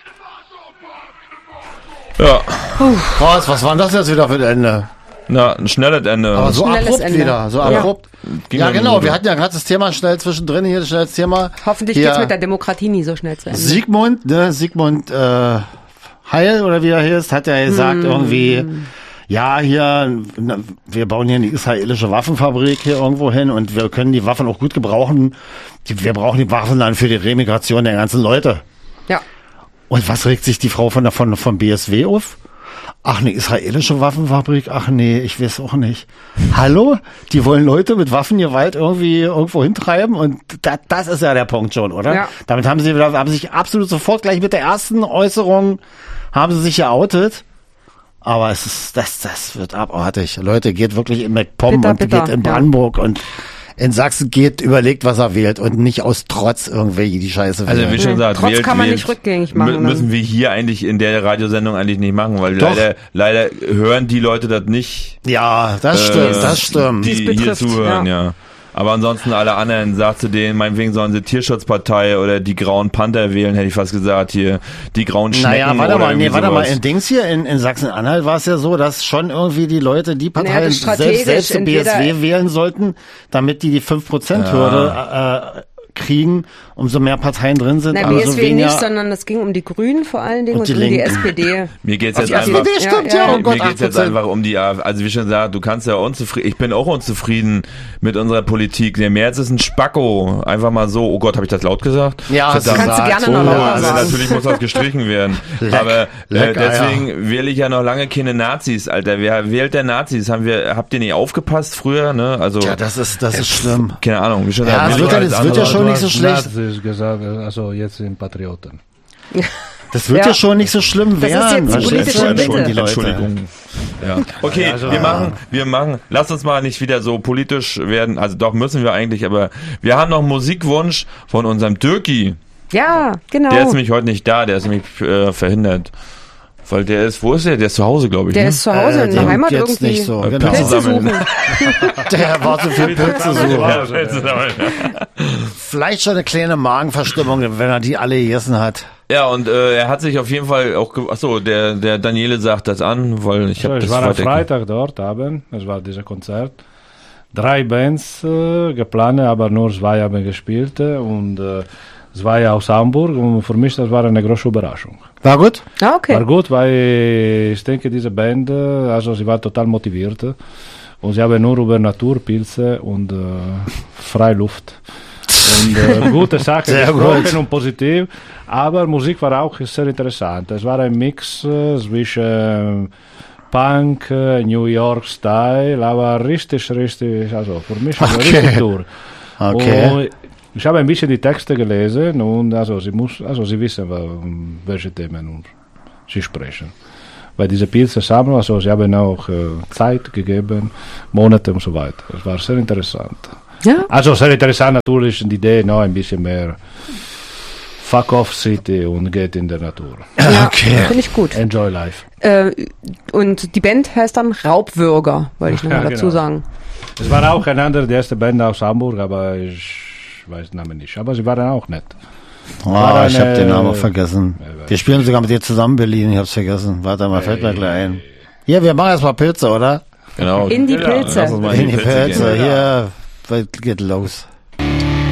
Ja. Was war denn das jetzt wieder für ein Ende? Na, ein schnelles Ende. Aber so abrupt Ende. wieder, so abrupt. Ging Ja, eine genau, Minute. wir hatten ja gerade das Thema schnell zwischendrin, hier das schnelles Thema. Hoffentlich Hier, geht's mit der Demokratie nie so schnell zu Ende. Sigmund Heil, oder wie er heißt, hat ja gesagt irgendwie, ja, hier, wir bauen hier eine israelische Waffenfabrik hier irgendwo hin und wir können die Waffen auch gut gebrauchen. Wir brauchen die Waffen dann für die Remigration der ganzen Leute. Ja. Und was regt sich die Frau von BSW auf? Ach, eine israelische Waffenfabrik? Ach nee, ich weiß auch nicht. Hallo? Die wollen Leute mit Waffengewalt irgendwie irgendwo hintreiben und das ist ja der Punkt schon, oder? Ja. Damit haben sich absolut sofort gleich mit der ersten Äußerung haben sie sich geoutet. Aber das wird abartig. Leute, geht wirklich in MacPom und Bitter, geht in Brandenburg und in Sachsen überlegt, was er wählt und nicht aus Trotz irgendwelche die Scheiße wählen. Also wie schon gesagt, Trotz kann man nicht rückgängig machen. Müssen wir hier eigentlich in der Radiosendung eigentlich nicht machen, weil Doch. leider hören die Leute das nicht. Ja, das stimmt. Die betrifft, hier zuhören, ja. Aber ansonsten alle anderen, sagt zu denen, meinetwegen sollen sie Tierschutzpartei oder die Grauen Panther wählen, hätte ich fast gesagt, hier, die Grauen Schnecken. Naja, warte oder mal, in Dings hier, in Sachsen-Anhalt war es ja so, dass schon irgendwie die Leute die Parteien das strategisch selbst die entweder- BSW wählen sollten, damit die 5%-Hürde kriegen, umso mehr Parteien drin sind. Na, aber BSW so weniger, nicht, sondern es ging um die Grünen vor allen Dingen und die um die Linken. SPD. Mir geht's jetzt die einfach, SPD stimmt, ja, oh Gott, mir geht's jetzt 8%. einfach um die, also wie schon gesagt, du kannst ja unzufrieden, ich bin auch unzufrieden mit unserer Politik. Der Merz ist ein Spacko. Einfach mal so, oh Gott, habe ich das laut gesagt? Ja, hast du Verdammt. Kannst du gesagt. gerne noch lauter Also sagen. natürlich muss das gestrichen werden. Aber deswegen wähle ich ja noch lange keine Nazis, Alter. Wer wählt der Nazis? Habt ihr nicht aufgepasst früher, ne? Also, Ja, das ist schlimm. keine Ahnung, wie schon Ja, gesagt, es will wird ich ja- alles es wird ja andere. schon nicht so schlecht. Nazis gesagt, also jetzt sind Patrioten. Das wird ja schon nicht so schlimm Das ist werden. jetzt die politische verstehst du? Mitte. Die Leute. Entschuldigung. Ja. Okay, Also, wir machen, lasst uns mal nicht wieder so politisch werden, also doch müssen wir eigentlich, aber wir haben noch einen Musikwunsch von unserem Dirki. Ja, genau. Der ist nämlich heute nicht da, der ist nämlich verhindert. Weil der ist, wo ist der? Der ist zu Hause, glaube ich. Der ne? ist zu Hause in der dem Heimat geht's irgendwie. nicht so, genau. Pilze Pilze sammeln. suchen. Der war so viel Pilze so. Ja, Pilze sammeln. Vielleicht schon eine kleine Magenverstimmung, wenn er die alle gegessen hat. Ja, und er hat sich auf jeden Fall auch, achso, der Daniele sagt das an, weil ich So, habe ich das war am weiter. Freitag dort Abend, es war dieser Konzert. 3 Bands geplant, aber nur 2 haben gespielt und 2 aus Hamburg und für mich das war eine große Überraschung. War gut? Ah, okay. War gut, weil ich denke, diese Band, also sie war total motiviert und sie haben nur über Naturpilze und Freiluft und gute Sachen Sehr gesprochen gut. und positiv, aber Musik war auch sehr interessant. Es war ein Mix zwischen Punk, New York Style, aber richtig, also für mich eine Okay. richtig Tour. Okay. Und ich habe ein bisschen die Texte gelesen und also sie wissen, welche Themen sie sprechen. Weil diese Pilze sammeln, also sie haben auch Zeit gegeben, Monate und so weiter. Das war sehr interessant. Ja. Also sehr interessant natürlich die Idee, noch ein bisschen mehr Fuck off City und geht in der Natur. Ja, Okay. finde ich gut. Enjoy life. Und die Band heißt dann Raubwürger, wollte ich noch mal Ja, dazu genau. sagen. Es war auch eine andere, die erste Band aus Hamburg, aber ich weiß den Namen nicht. Aber sie waren auch nett. Oh, War ich habe eine- den Namen vergessen. Wir spielen sogar mit dir zusammen, Berlin. Ich hab's vergessen. Warte mal, fällt mir gleich ein. Hier, wir machen erstmal Pilze, oder? Genau. In die Pilze. Lass uns mal In die Pilze. gehen. Hier, was geht los?